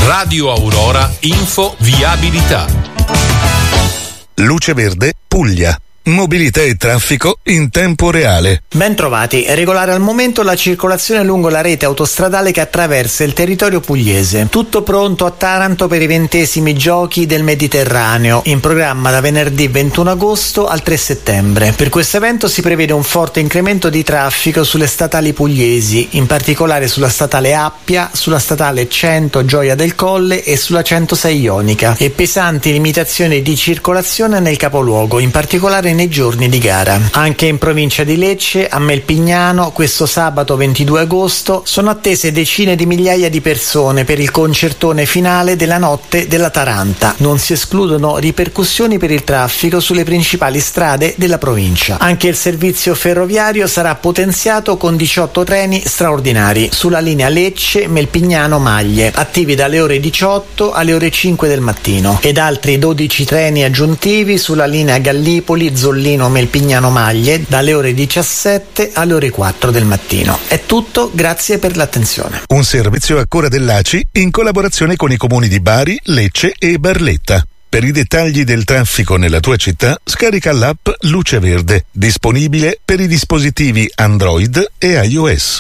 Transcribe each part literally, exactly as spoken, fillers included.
Radio Aurora Info Viabilità. Luce Verde Puglia. Mobilità e traffico in tempo reale. Ben trovati. È regolare al momento la circolazione lungo la rete autostradale che attraversa il territorio pugliese. Tutto pronto a Taranto per i ventesimi giochi del Mediterraneo, in programma da venerdì ventuno agosto al tre settembre. Per questo evento si prevede un forte incremento di traffico sulle statali pugliesi, in particolare sulla statale Appia, sulla statale cento Gioia del Colle e sulla centosei Ionica, e pesanti limitazioni di circolazione nel capoluogo, in particolare nei giorni di gara. Anche in provincia di Lecce, a Melpignano, questo sabato ventidue agosto, sono attese decine di migliaia di persone per il concertone finale della Notte della Taranta. Non si escludono ripercussioni per il traffico sulle principali strade della provincia. Anche il servizio ferroviario sarà potenziato con diciotto treni straordinari sulla linea Lecce-Melpignano-Maglie, attivi dalle ore diciotto alle ore cinque del mattino, ed altri dodici treni aggiuntivi sulla linea Gallipoli Zollino Melpignano Maglie dalle ore diciassette alle ore quattro del mattino. È tutto, grazie per l'attenzione. Un servizio a cura dell'A C I in collaborazione con i comuni di Bari, Lecce e Barletta. Per i dettagli del traffico nella tua città, scarica l'app Luce Verde, disponibile per i dispositivi Android e iOS.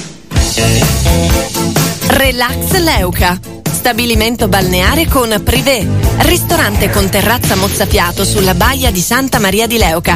Relax Leuca. Stabilimento balneare con privé, ristorante con terrazza mozzafiato sulla baia di Santa Maria di Leuca,